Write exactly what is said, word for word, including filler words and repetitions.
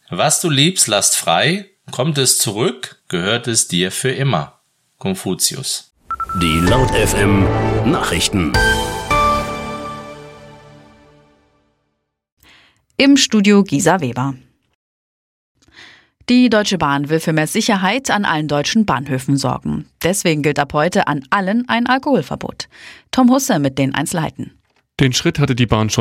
Was du liebst, lasst frei. Kommt es zurück, gehört es dir für immer. Konfuzius. Die Laut F M Nachrichten. Im Studio Gisa Weber. Die Deutsche Bahn will für mehr Sicherheit an allen deutschen Bahnhöfen sorgen. Deswegen gilt ab heute an allen ein Alkoholverbot. Tom Husse mit den Einzelheiten. Den Schritt hatte die Bahn schon